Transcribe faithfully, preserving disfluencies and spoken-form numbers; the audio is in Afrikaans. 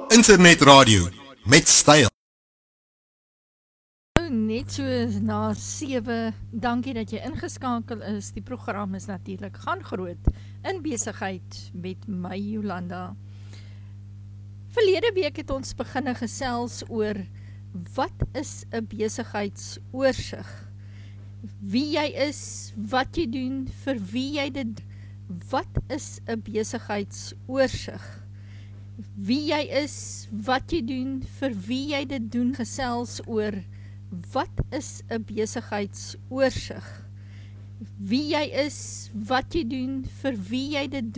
Internetradio met styl. Net so na sewe, dankie dat jy ingeskakel is. Die program is natuurlik Gaan Groot in besigheid met my Jolanda. Verlede week het ons beginne gesels oor wat is 'n besigheidsoorsigg? Wie jy is, wat jy doen, vir wie jy dit. Wat is 'n besigheidsoorsigg? Wie jy is, wat jy doen, vir wie jy dit doen, gesels oor wat is 'n besigheidsoorsigg? Wie jy is, wat jy doen, vir wie jy dit doen.